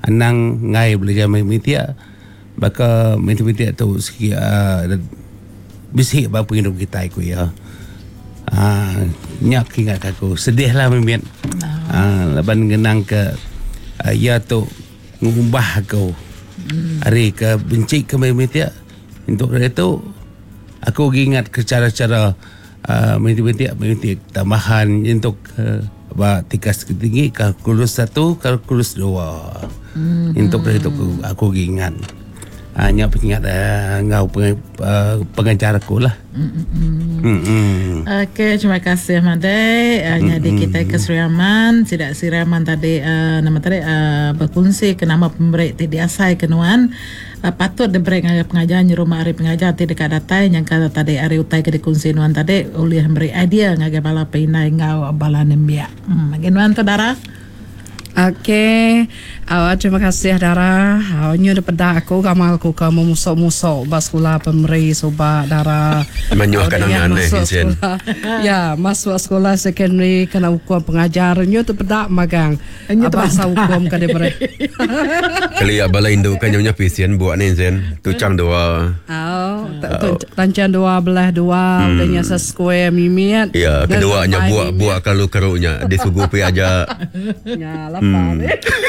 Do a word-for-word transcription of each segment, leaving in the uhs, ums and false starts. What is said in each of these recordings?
anang ngai belajar matematik baka matematik tu sikit uh, bisik bapa hidup kita aku ya. Ah, nyak ingat aku sedih lah mimin. Ah, laban genang ke uh, ya tu ngubah aku. Hmm. Hari ke benci ke matematik. Untuk itu aku ingat ke cara-cara uh, matematik matematik tambahan untuk uh, apa tingkat tinggi kalkulus satu kalkulus dua. Hmm. Untuk itu aku, aku ingat. Hanya pengingat uh, ngau peng, uh, pengajar aku lah. Mm-mm. Okey, terima kasih Madai. Hanya di kita keseriaman, tidak siraman tadi uh, nama tadi uh, berfungsi ke nama pemberi ti diasai kenuan. Uh, patut diberi pengajar di rumah hari pengajar ti dekat datai yang kata tadi hari utai ke dikunci nuan tadi oleh memberi idea ngagai bala pinai ngau bala nembia. Hmm, nuan tu darah. Okey, awak terima kasih Dara. Awaknya dah pedah aku kamal aku ke memusuk-musuk bas sekolah pemberi sobat Dara. Menyuahkan aneh Vincent. Ya, masuk sekolah secondary kena hukum pengajarnya tu pedah magang. Bahasa hukum ke diberi. Kali ya bala Indo kan nyonya Vincent buat ni Zen. Tucang dua. Oh, tancang dua belah dua udahnya sesquare mimit. Ya, keduanya buat buat kalau keruknya disugupi aja. Ya, Hmm.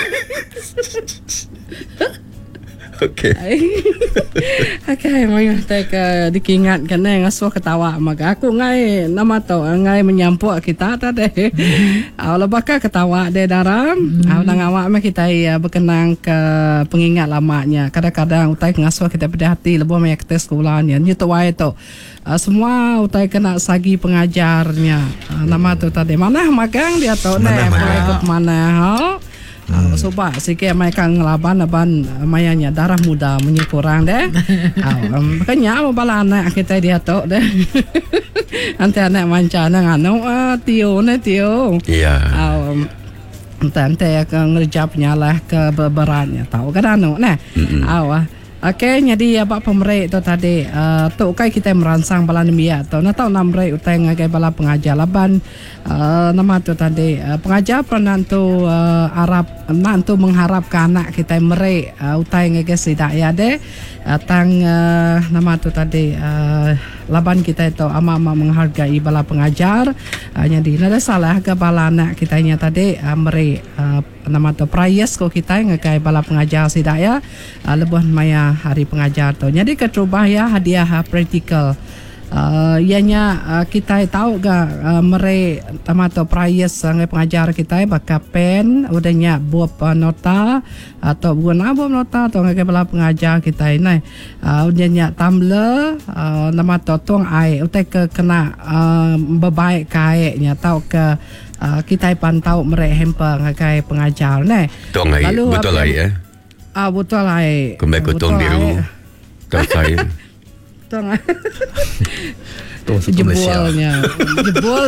Okey. Okey, mau tak dikingat kena ngasuh ketawa maka aku ngai nama tu ngai menyampuk kita tadi. Awak bakal ketawa de daram. Awak nang awak mah kita ya berkenang ke pengingat lamanya. Kadang-kadang utai ngasuh kita berhati lebih banyak tes sekolah ni. Nyu tu wai tu. Uh, semua utai kena sagi pengajarnya. Uh, nama tu tadi mana magang dia tu ni mai ke mana ha. Hmm. Sebab sikit mereka ngelaban aban mayanya darah muda menyikurang deh. um, Makanya apa bala anak kita dia tu deh. Nanti anak manca nang anu ah tio ne tio. Iya. Um, Nanti akan ngerjap nyalah ke beberannya tahu kan anu nah. Awah. Okey, jadi apa pemerek tu tadi uh, tu kai kita merangsang bala nembia tu. Nak tahu namrek utai ngagai bala pengajar laban uh, nama tu tadi uh, pengajar pernah tu uh, Arab nak tu mengharapkan anak kita merek uh, utai ngagai sidak ya de uh, tang uh, nama tu tadi uh, laban kita itu ama-ama menghargai bala pengajar uh, jadi nada salah ke bala anak kita nya tadi uh, merek uh, nama tu prias ko kita ngagai bala pengajar sidak ya uh, lebih maya hari pengajar tu. Jadi ketrubah ya hadiah praktikal. Uh, ianya uh, kita tahu ga uh, mere tamato prias ngai pengajar kita baka pen udahnya buat uh, nota atau bukan apa nota atau ngai bala pengajar kita ini uh, udahnya tumbler uh, nama to tuang air utai ke kena uh, bebaik kaeknya tahu ke uh, kita pantau mere hamper ngai pengajar ni. Tuang air betul lah ya. Ah betul lah. Kembali ke tuang biru. Tuang air. Tuang jebolnya. Jebol.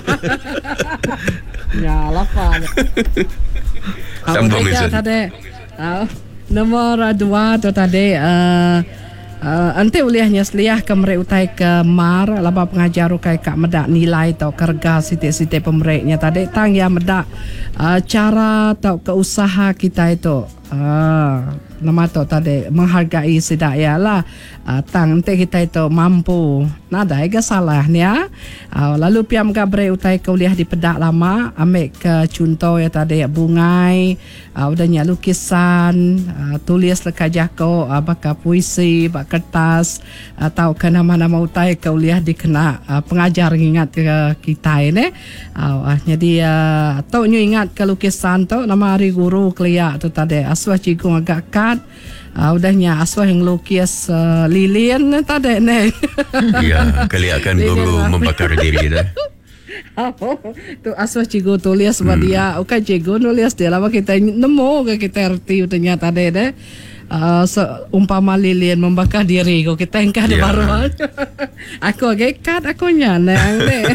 Ya, lapar. Sambung itu. Tadi uh, nomor dua tu tadi uh, uh, ante uliahnya seliah ke merek utai ke mar laba pengajar ukai kak medak nilai tau kerja siti-siti pemereknya tadi tang ya medak uh, cara tau ke usaha kita itu. Ah, nama tu tadi menghargai sidak ya lah. Uh, tang ente kita itu mampu. Nada ega salah ni ya. Uh, lalu piam gabre utai kuliah di pedak lama, ambil ke contoh ya tadi bungai, uh, udahnya lukisan, uh, tulis lekat jako, uh, baka puisi, bak kertas, atau ke nama-nama utai kuliah dikena uh, pengajar ingat ke kita ini. Uh, jadi uh, tu nyu ingat ke lukisan tu nama hari guru kelia tu tadi. Aswah cikgu agak kat. Uh, udahnya aswah yang lukis uh, lilin tadi ni. Ya, kelihakan guru membakar diri dah. Oh, tu aswah cikgu tulis sebab hmm. dia, okay cikgu nulis dia lama kita nemu ke kita erti utanya tadi deh. Uh, umpama lilin membakar diri ko kita engkau ada baru. Aku agak kat aku nyanang deh.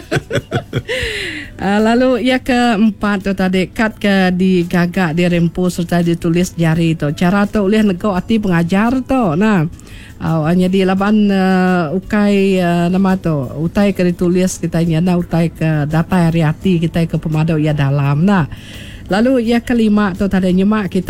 Uh, lalu ya keempat tu tadi kat ke digagak dirempu serta ditulis jari tu. Cara tu oleh nego hati pengajar tu. Nah, uh, hanya di laban uh, ukai uh, nama tu utai ke ditulis kita nyana utai ke data hati kita ke pemadau ya dalam. Nah, lalu ya kelima tu tadi nyemak kita